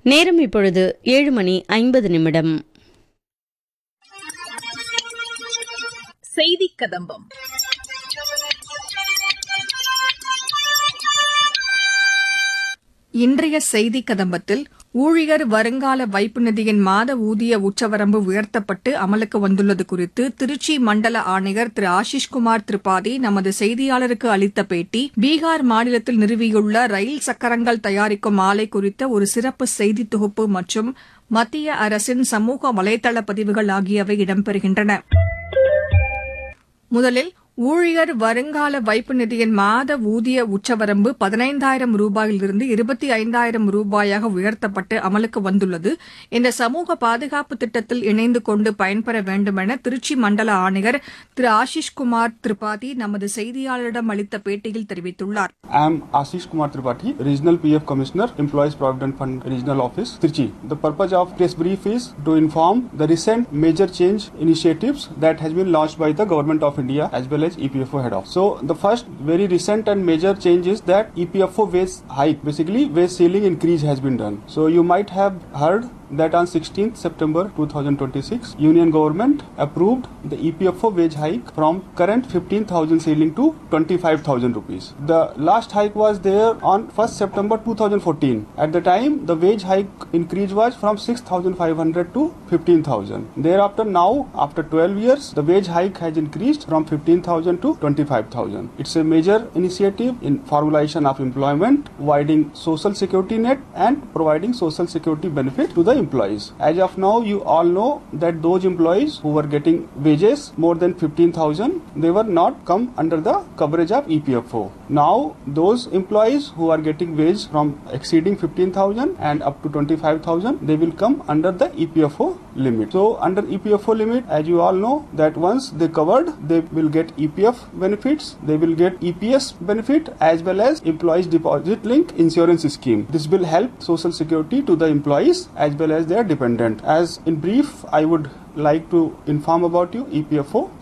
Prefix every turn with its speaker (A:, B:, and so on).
A: நேரம் இப்பொழுது 7:50.
B: செய்தி கதம்பம். இன்றைய செய்தி கதம்பத்தில் ஊழியர் வருங்கால வைப்பு நிதியின் மாத ஊதிய உச்சவரம்பு உயர்த்தப்பட்டு அமலுக்கு வந்துள்ளது குறித்து திருச்சி மண்டல ஆணையர் திரு ஆஷிஷ்குமார் திரிபாதி நமது செய்தியாளருக்கு அளித்த பேட்டி, பீகார் மாநிலத்தில் நிறுவியுள்ள ரயில் சக்கரங்கள் தயாரிக்கும் ஆலை குறித்த ஒரு சிறப்பு செய்தி தொகுப்பு மற்றும் மத்திய அரசின் சமூக வலைதள பதிவுகள் ஆகியவை இடம்பெறுகின்றன. முதலில் ஊழியர் வருங்கால வைப்பு நிதியின் மாத ஊதிய உச்சவரம்பு 15,000 ரூபாயிலிருந்து 25,000 ரூபாயாக உயர்த்தப்பட்டு அமலுக்கு வந்துள்ளது. இந்த சமூக பாதுகாப்பு திட்டத்தில் இணைந்து கொண்டு பயன்பெற வேண்டுமென திருச்சி மண்டல ஆணையர் திரு ஆஷிஷ்குமார் திரிபாதி நமது செய்தியாளரிடம் அளித்த பேட்டியில் தெரிவித்துள்ளார்.
C: I am Ashish Kumar Tripathi, Regional PF Commissioner, Employees Provident Fund Regional Office, Trichy. The purpose of this brief is to inform the recent major change initiatives that has been launched by the Government of India as well as EPFO head office. So the first very recent and major change is that EPFO wage hike, basically wage ceiling increase has been done. So you might have heard that on 16th September 2026, Union Government approved the EPFO wage hike from current 15,000 ceiling to 25,000 rupees. The last hike was there on 1st September 2014. At the time, the wage hike increase was from 6,500 to 15,000. Thereafter, now, after 12 years, the wage hike has increased from 15,000 to 25,000. It's a major initiative in formulation of employment, widening social security net and providing social security benefit to the employees. As of now, you all know that those employees who were getting wages more than 15,000, they were not come under the coverage of EPFO. Now, those employees who are getting wage from exceeding 15,000 and up to 25,000, they will come under the EPFO limit. So, under EPFO limit, as you all know, that once they covered, they will get EPF benefits, they will get EPS benefit as well as employees deposit link insurance scheme. This will help social security to the employees as well as their dependent. As in brief, I would like to inform about you EPFO.